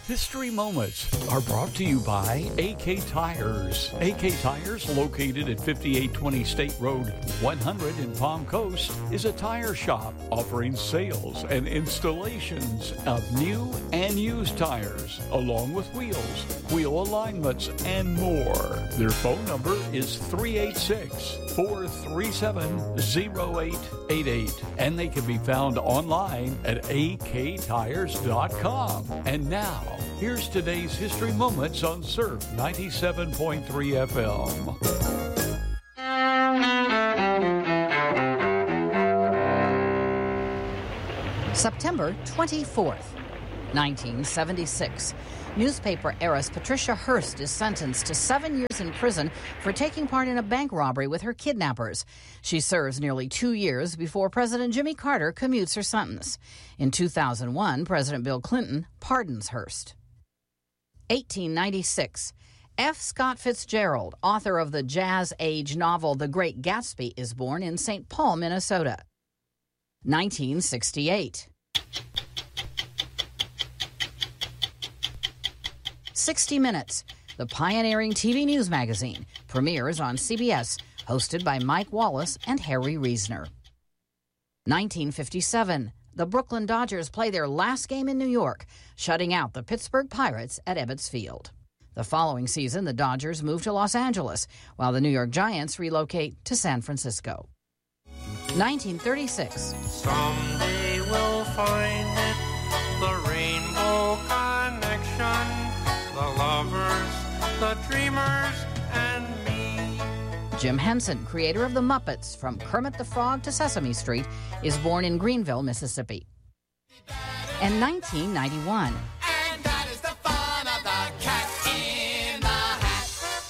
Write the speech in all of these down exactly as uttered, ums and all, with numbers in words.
History Moments are brought to you by A K Tires. A K Tires, located at fifty-eight twenty State Road one hundred in Palm Coast, is a tire shop offering sales and installations of new and used tires, along with wheels, wheel alignments, and more. Their phone number is three eight six, four three seven, zero eight eight eight, and they can be found online at a k tires dot com. And now, here's today's History Moments on Surf ninety-seven point three F M. September twenty-fourth, nineteen seventy-six. Newspaper heiress Patricia Hearst is sentenced to seven years in prison for taking part in a bank robbery with her kidnappers. She serves nearly two years before President Jimmy Carter commutes her sentence. In two thousand one, President Bill Clinton pardons Hearst. eighteen ninety-six. F. Scott Fitzgerald, author of the Jazz Age novel The Great Gatsby, is born in Saint Paul, Minnesota. nineteen sixty-eight. sixty minutes, the pioneering T V news magazine, premieres on C B S, hosted by Mike Wallace and Harry Reisner. nineteen fifty-seven. The Brooklyn Dodgers play their last game in New York, shutting out the Pittsburgh Pirates at Ebbets Field. The following season, the Dodgers move to Los Angeles, while the New York Giants relocate to San Francisco. nineteen thirty-six. Someday we'll find it, the rainbow connection, the lovers, the dreamers, and me. Jim Henson, creator of the Muppets, from Kermit the Frog to Sesame Street, is born in Greenville, Mississippi. And nineteen ninety-one. And that is the fun of the Cat in the Hat.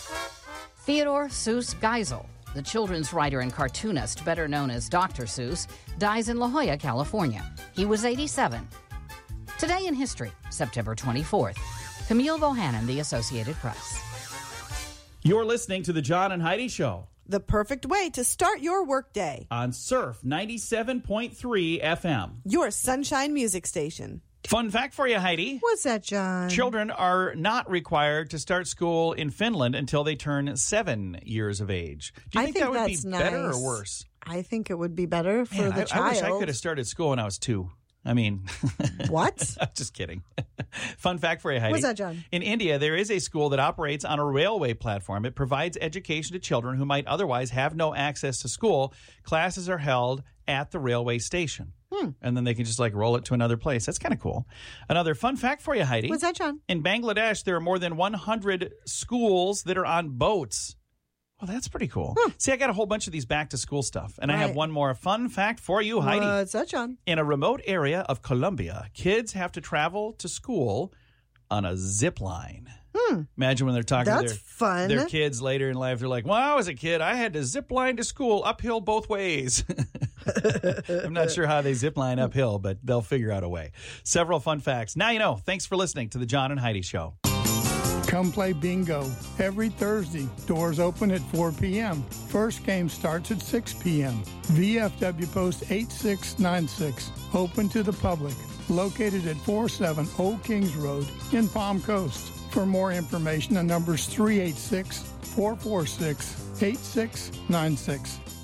Theodore Seuss Geisel, the children's writer and cartoonist, better known as Doctor Seuss, dies in La Jolla, California. He was eighty-seven. Today in history, September twenty-fourth. Camille Bohannon, The Associated Press. You're listening to the John and Heidi Show The perfect way to start your workday. on Surf ninety-seven point three F M. Your sunshine music station. Fun fact for you, Heidi. What's that, John? Children are not required to start school in Finland until they turn seven years of age. Do you I think, think that would be that's better nice. or worse? I think it would be better for Man, the I, child. I wish I could have started school when I was two. I mean, What? I'm just kidding. Fun fact for you, Heidi. What's that, John? In India, there is a school that operates on a railway platform. It provides education to children who might otherwise have no access to school. Classes are held at the railway station. Hmm. And then they can just like roll it to another place. That's kind of cool. Another fun fact for you, Heidi. What's that, John? In Bangladesh, there are more than one hundred schools that are on boats. Well, that's pretty cool. Hmm. See, I got a whole bunch of these back to school stuff. And I have Right. one more fun fact for you, Heidi. What's that, John? In a remote area of Colombia, kids have to travel to school on a zip line. Hmm. Imagine when they're talking That's to their, fun. their kids later in life. They're like, when I was a kid, I had to zip line to school uphill both ways. I'm not sure how they zip line uphill, but they'll figure out a way. Several fun facts. Now you know. Thanks for listening to the John and Heidi Show. Come play bingo every Thursday. Doors open at four p.m. First game starts at six p.m. V F W Post eight six nine six. Open to the public. Located at four seven Old Kings Road in Palm Coast. For more information, the number is three eight six, four four six, eight six nine six.